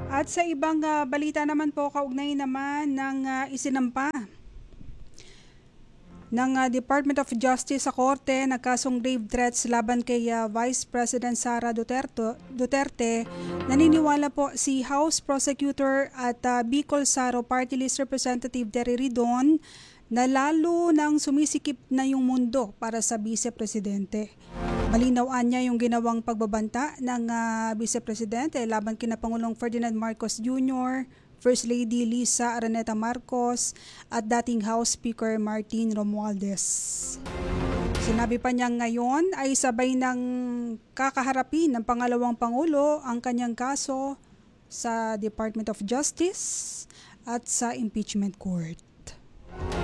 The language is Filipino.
At sa ibang balita naman po, kaugnay naman ng isinampa ng Department of Justice sa korte na kasong grave threats laban kay Vice President Sara Duterte, naniniwala po si House Prosecutor at Bicol Saro Party List Representative Terry Ridon na lalo nang sumisikip na yung mundo para sa Vice Presidente. Malinawaan niya yung ginawang pagbabanta ng Vice Presidente laban kina Pangulong Ferdinand Marcos Jr., First Lady Lisa Araneta Marcos at dating House Speaker Martin Romualdez. Sinabi pa niya ngayon ay sabay ng kakaharapin ng pangalawang Pangulo ang kanyang kaso sa Department of Justice at sa Impeachment Court.